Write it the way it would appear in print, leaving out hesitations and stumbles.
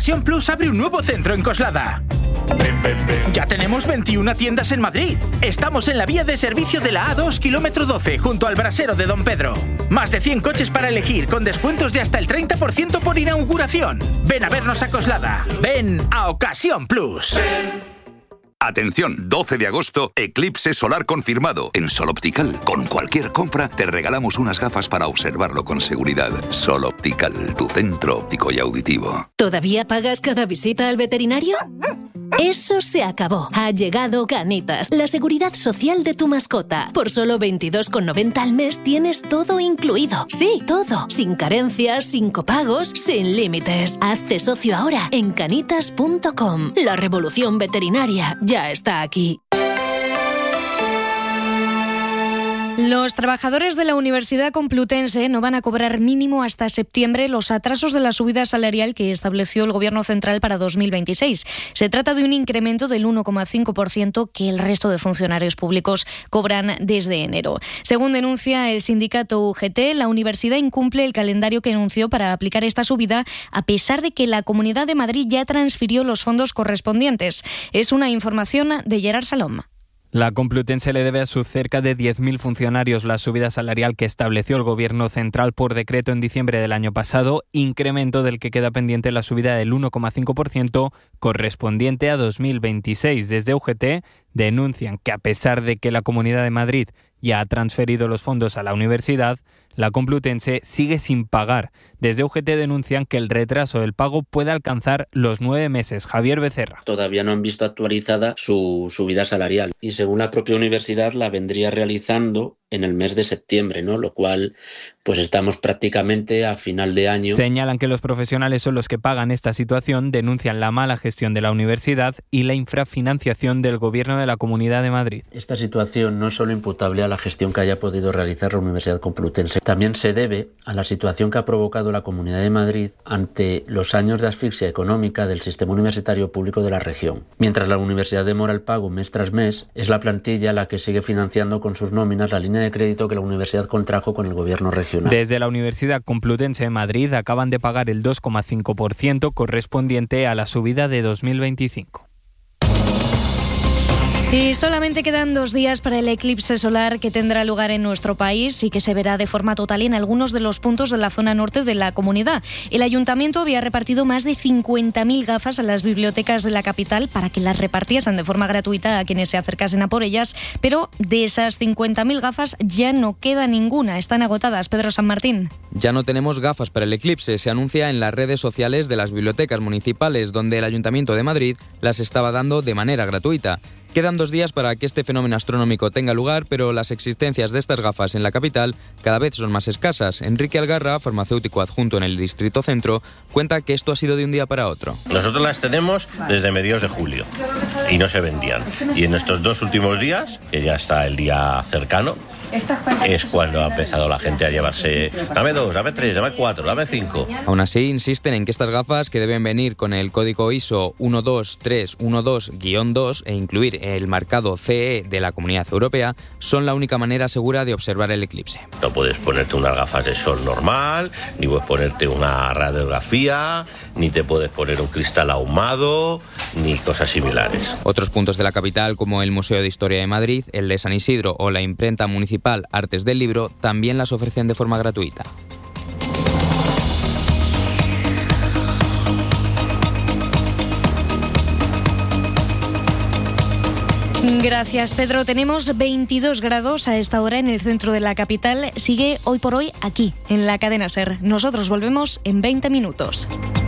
Ocasión Plus abre un nuevo centro en Coslada. Ya tenemos 21 tiendas en Madrid. Estamos en la vía de servicio de la A2, kilómetro 12, junto al brasero de Don Pedro. Más de 100 coches para elegir, con descuentos de hasta el 30% por inauguración. Ven a vernos a Coslada. Ven a Ocasión Plus. Atención, 12 de agosto, eclipse solar confirmado en Sol Optical. Con cualquier compra te regalamos unas gafas para observarlo con seguridad. Sol Optical, tu centro óptico y auditivo. ¿Todavía pagas cada visita al veterinario? Eso se acabó. Ha llegado Canitas, la seguridad social de tu mascota. Por solo 22,90 al mes tienes todo incluido. Sí, todo. Sin carencias, sin copagos, sin límites. Hazte socio ahora en canitas.com. La revolución veterinaria ya está aquí. Los trabajadores de la Universidad Complutense no van a cobrar mínimo hasta septiembre los atrasos de la subida salarial que estableció el Gobierno central para 2026. Se trata de un incremento del 1,5% que el resto de funcionarios públicos cobran desde enero. Según denuncia el sindicato UGT, la universidad incumple el calendario que anunció para aplicar esta subida, a pesar de que la Comunidad de Madrid ya transfirió los fondos correspondientes. Es una información de Gerard Salom. La Complutense le debe a sus cerca de 10.000 funcionarios la subida salarial que estableció el Gobierno central por decreto en diciembre del año pasado, incremento del que queda pendiente la subida del 1,5% correspondiente a 2026. Desde UGT denuncian que, a pesar de que la Comunidad de Madrid ya ha transferido los fondos a la universidad, la Complutense sigue sin pagar. Desde UGT denuncian que el retraso del pago puede alcanzar los 9 meses. Javier Becerra. Todavía no han visto actualizada su subida salarial y según la propia universidad la vendría realizando en el mes de septiembre, ¿no? Lo cual, pues estamos prácticamente a final de año. Señalan que los profesionales son los que pagan esta situación, denuncian la mala gestión de la universidad y la infrafinanciación del Gobierno de la Comunidad de Madrid. Esta situación no es solo imputable a la gestión que haya podido realizar la Universidad Complutense, también se debe a la situación que ha provocado la Comunidad de Madrid ante los años de asfixia económica del sistema universitario público de la región. Mientras la universidad demora el pago mes tras mes, es la plantilla la que sigue financiando con sus nóminas la línea de crédito que la universidad contrajo con el gobierno regional. Desde la Universidad Complutense de Madrid acaban de pagar el 2,5% correspondiente a la subida de 2025. Y solamente quedan 2 días para el eclipse solar que tendrá lugar en nuestro país y que se verá de forma total en algunos de los puntos de la zona norte de la comunidad. El ayuntamiento había repartido más de 50.000 gafas a las bibliotecas de la capital para que las repartiesen de forma gratuita a quienes se acercasen a por ellas, pero de esas 50.000 gafas ya no queda ninguna, están agotadas. Pedro San Martín. Ya no tenemos gafas para el eclipse, se anuncia en las redes sociales de las bibliotecas municipales, donde el Ayuntamiento de Madrid las estaba dando de manera gratuita. Quedan 2 días para que este fenómeno astronómico tenga lugar, pero las existencias de estas gafas en la capital cada vez son más escasas. Enrique Algarra, farmacéutico adjunto en el Distrito Centro, cuenta que esto ha sido de un día para otro. Nosotros las tenemos desde mediados de julio y no se vendían. Y en estos 2 últimos días, que ya está el día cercano, es cuando ha empezado la gente a llevarse dame 2, dame 3, dame 4, dame 5. Aún así, insisten en que estas gafas, que deben venir con el código ISO 12312-2 e incluir el marcado CE de la Comunidad Europea, son la única manera segura de observar el eclipse. No puedes ponerte unas gafas de sol normal, ni puedes ponerte una radiografía, ni te puedes poner un cristal ahumado, ni cosas similares. Otros puntos de la capital, como el Museo de Historia de Madrid, el de San Isidro o la imprenta municipal Artes del Libro, también las ofrecen de forma gratuita. Gracias, Pedro. Tenemos 22 grados a esta hora en el centro de la capital. Sigue Hoy por Hoy aquí, en la cadena SER. Nosotros volvemos en 20 minutos.